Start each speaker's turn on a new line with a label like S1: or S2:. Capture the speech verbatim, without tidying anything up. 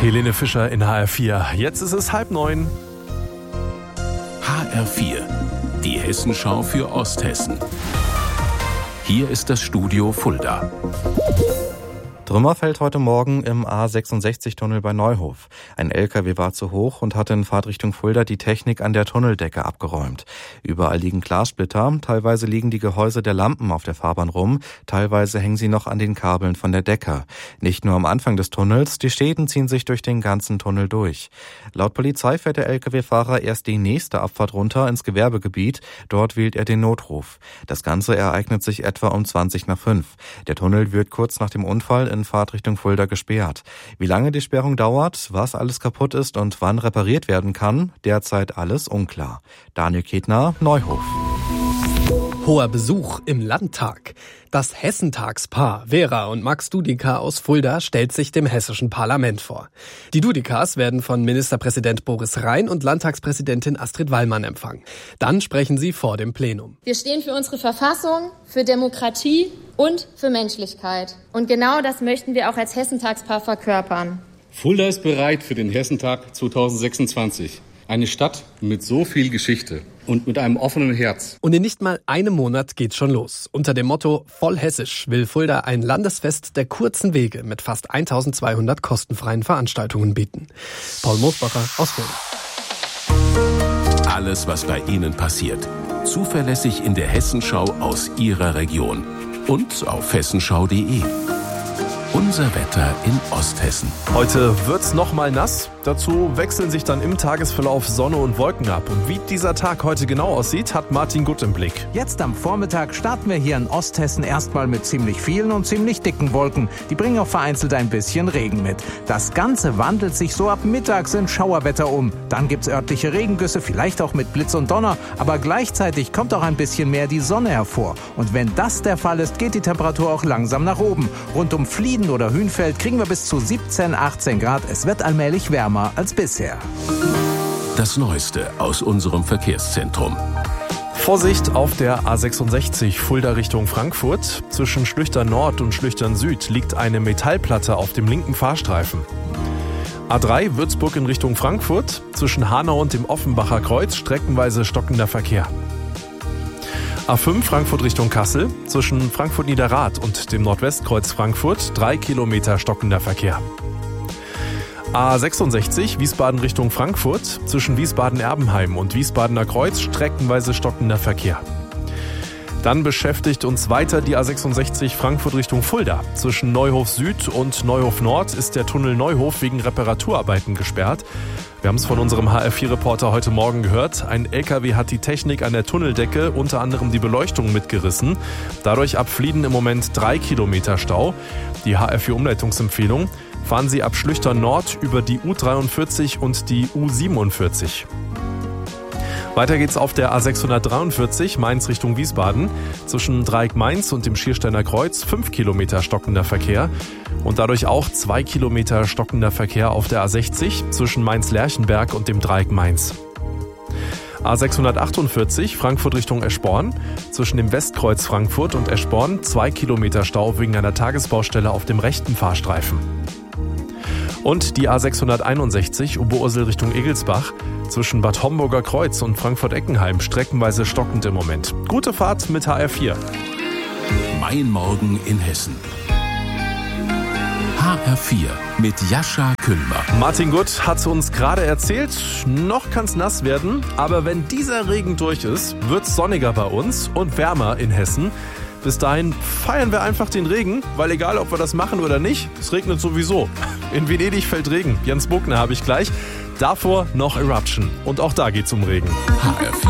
S1: Helene Fischer in H R vier. Jetzt ist es halb neun.
S2: H R vier, die Hessenschau für Osthessen. Hier ist das Studio Fulda.
S3: Trümmer fällt heute Morgen im A sechsundsechzig-Tunnel bei Neuhof. Ein L K W war zu hoch und hatte in Fahrtrichtung Fulda die Technik an der Tunneldecke abgeräumt. Überall liegen Glassplitter, teilweise liegen die Gehäuse der Lampen auf der Fahrbahn rum, teilweise hängen sie noch an den Kabeln von der Decke. Nicht nur am Anfang des Tunnels, die Schäden ziehen sich durch den ganzen Tunnel durch. Laut Polizei fährt der L K W-Fahrer erst die nächste Abfahrt runter ins Gewerbegebiet. Dort wählt er den Notruf. Das Ganze ereignet sich etwa um zwanzig nach fünf. Der Tunnel wird kurz nach dem Unfall in Fahrtrichtung Fulda gesperrt. Wie lange die Sperrung dauert, was alles kaputt ist und wann repariert werden kann, derzeit alles unklar. Daniel Ketner, Neuhof.
S4: Hoher Besuch im Landtag. Das Hessentagspaar Vera und Max Dudika aus Fulda stellt sich dem hessischen Parlament vor. Die Dudikas werden von Ministerpräsident Boris Rhein und Landtagspräsidentin Astrid Wallmann empfangen. Dann sprechen sie vor dem Plenum.
S5: Wir stehen für unsere Verfassung, für Demokratie und für Menschlichkeit. Und genau das möchten wir auch als Hessentagspaar verkörpern.
S6: Fulda ist bereit für den Hessentag zweitausendsechsundzwanzig. Eine Stadt mit so viel Geschichte und mit einem offenen Herz.
S4: Und in nicht mal einem Monat geht's schon los. Unter dem Motto Voll Hessisch will Fulda ein Landesfest der kurzen Wege mit fast eintausendzweihundert kostenfreien Veranstaltungen bieten. Paul Mosbacher aus Fulda.
S2: Alles, was bei Ihnen passiert. Zuverlässig in der Hessenschau aus Ihrer Region. Und auf hessenschau punkt de. Unser Wetter in Osthessen.
S1: Heute wird's noch mal nass. Dazu wechseln sich dann im Tagesverlauf Sonne und Wolken ab. Und wie dieser Tag heute genau aussieht, hat Martin Gutt im Blick.
S7: Jetzt am Vormittag starten wir hier in Osthessen erstmal mit ziemlich vielen und ziemlich dicken Wolken. Die bringen auch vereinzelt ein bisschen Regen mit. Das Ganze wandelt sich so ab mittags in Schauerwetter um. Dann gibt's örtliche Regengüsse, vielleicht auch mit Blitz und Donner. Aber gleichzeitig kommt auch ein bisschen mehr die Sonne hervor. Und wenn das der Fall ist, geht die Temperatur auch langsam nach oben. Rund um Flieden oder Hünfeld kriegen wir bis zu siebzehn, achtzehn Grad. Es wird allmählich wärmer als bisher.
S2: Das Neueste aus unserem Verkehrszentrum.
S1: Vorsicht auf der A sechsundsechzig Fulda Richtung Frankfurt. Zwischen Schlüchtern Nord und Schlüchtern Süd liegt eine Metallplatte auf dem linken Fahrstreifen. A drei Würzburg in Richtung Frankfurt. Zwischen Hanau und dem Offenbacher Kreuz streckenweise stockender Verkehr. A fünf Frankfurt Richtung Kassel, zwischen Frankfurt-Niederrad und dem Nordwestkreuz Frankfurt, drei Kilometer stockender Verkehr. A sechsundsechzig Wiesbaden Richtung Frankfurt, zwischen Wiesbaden-Erbenheim und Wiesbadener Kreuz, streckenweise stockender Verkehr. Dann beschäftigt uns weiter die A sechsundsechzig Frankfurt Richtung Fulda. Zwischen Neuhof Süd und Neuhof Nord ist der Tunnel Neuhof wegen Reparaturarbeiten gesperrt. Wir haben es von unserem H R vier Reporter heute Morgen gehört. Ein L K W hat die Technik an der Tunneldecke, unter anderem die Beleuchtung, mitgerissen. Dadurch ab Flieden im Moment drei Kilometer Stau. Die H R vier Umleitungsempfehlung: fahren Sie ab Schlüchtern Nord über die U dreiundvierzig und die U siebenundvierzig. Weiter geht's auf der A sechshundertdreiundvierzig Mainz Richtung Wiesbaden. Zwischen Dreieck Mainz und dem Schiersteiner Kreuz fünf Kilometer stockender Verkehr. Und dadurch auch zwei Kilometer stockender Verkehr auf der A sechzig zwischen Mainz-Lerchenberg und dem Dreieck Mainz. A sechshundertachtundvierzig Frankfurt Richtung Eschborn. Zwischen dem Westkreuz Frankfurt und Eschborn zwei Kilometer Stau wegen einer Tagesbaustelle auf dem rechten Fahrstreifen. Und die A sechshunderteinundsechzig Oberursel Richtung Egelsbach. Zwischen Bad Homburger Kreuz und Frankfurt-Eckenheim streckenweise stockend im Moment. Gute Fahrt mit H R vier.
S2: Mein Morgen in Hessen. H R vier mit Jascha Küllmer.
S1: Martin Gutt hat uns gerade erzählt, noch kann's nass werden, aber wenn dieser Regen durch ist, wird's sonniger bei uns und wärmer in Hessen. Bis dahin feiern wir einfach den Regen, weil egal, ob wir das machen oder nicht, es regnet sowieso. In Venedig fällt Regen. Jens Bogner habe ich gleich. Davor noch Eruption. Und auch da geht's um Regen.
S2: H R vier